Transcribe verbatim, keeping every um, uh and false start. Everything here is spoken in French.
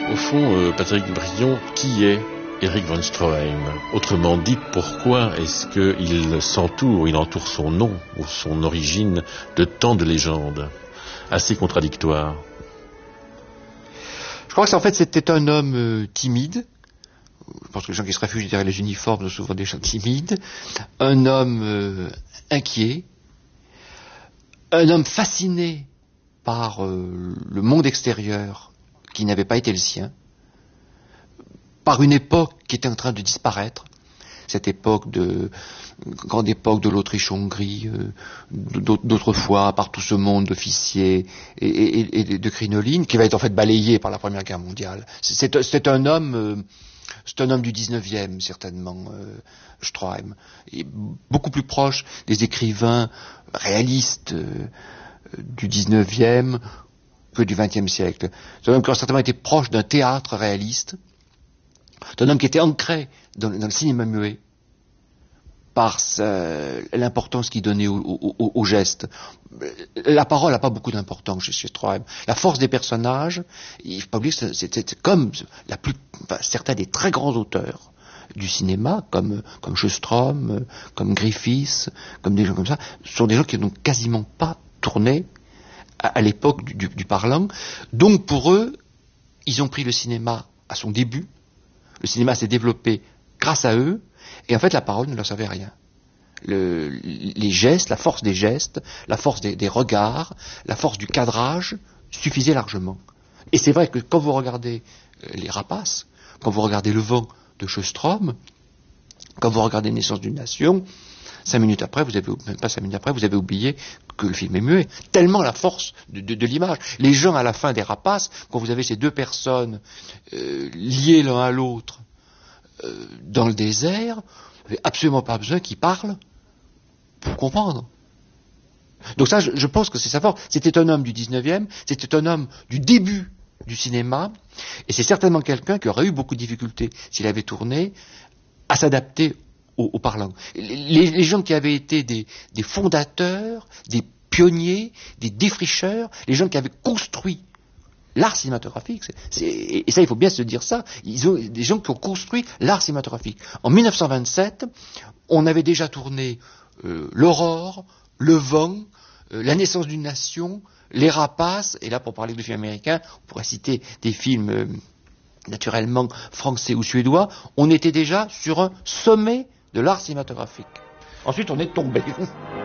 Au fond, euh, Patrick Brion, qui est Erich von Stroheim? Autrement dit, pourquoi est-ce qu'il s'entoure, il entoure son nom ou son origine de tant de légendes assez contradictoires? Je crois que c'est, en fait, c'était un homme euh, timide. Je pense que les gens qui se réfugient derrière les uniformes sont souvent des gens timides. Un homme euh, inquiet. Un homme fasciné par euh, le monde extérieur qui n'avait pas été le sien, par une époque qui était en train de disparaître, cette époque de grande époque de l'Autriche-Hongrie, euh, d'autrefois, par tout ce monde d'officiers et, et, et de crinolines, qui va être en fait balayé par la Première Guerre mondiale. C'est, c'est un homme, euh, c'est un homme du dix-neuvième certainement, euh, Stroheim, et beaucoup plus proche des écrivains réalistes euh, du dix-neuvième que du vingtième siècle. C'est un homme qui a certainement été proche d'un théâtre réaliste. C'est un homme qui était ancré dans, dans le cinéma muet par sa, l'importance qu'il donnait au, au, au, au geste. La parole n'a pas beaucoup d'importance chez, chez Stroheim. La force des personnages, il ne faut pas oublier que c'était comme la plus, enfin, certains des très grands auteurs du cinéma, comme, comme Sjöström, comme Griffiths, comme des gens comme ça, sont des gens qui n'ont quasiment pas tourné à, à l'époque du, du, du parlant. Donc pour eux, ils ont pris le cinéma à son début. Le cinéma s'est développé grâce à eux, et en fait la parole ne leur servait à rien. Le, les gestes, la force des gestes, la force des, des regards, la force du cadrage suffisait largement. Et c'est vrai que quand vous regardez Les Rapaces, quand vous regardez Le Vent de Sjöström, quand vous regardez Naissance d'une nation, cinq minutes après, vous avez, même pas cinq minutes après, vous avez oublié que le film est muet. Tellement la force de, de, de l'image. Les gens à la fin des Rapaces, quand vous avez ces deux personnes euh, liées l'un à l'autre euh, dans le désert, vous n'avez absolument pas besoin qu'ils parlent pour comprendre. Donc ça, je, je pense que c'est sa force. C'était un homme du dix-neuvième, c'était un homme du début du cinéma, et c'est certainement quelqu'un qui aurait eu beaucoup de difficultés s'il avait tourné à s'adapter Aux, aux parlants. Les, les gens qui avaient été des, des fondateurs, des pionniers, des défricheurs, les gens qui avaient construit l'art cinématographique, c'est, c'est, et ça il faut bien se dire ça, ils ont des gens qui ont construit l'art cinématographique. En mille neuf cent vingt-sept, on avait déjà tourné euh, L'Aurore, Le Vent, euh, La Naissance d'une nation, Les Rapaces, et là pour parler de films américains, on pourrait citer des films euh, naturellement français ou suédois, on était déjà sur un sommet de l'art cinématographique. Ensuite, on est tombé.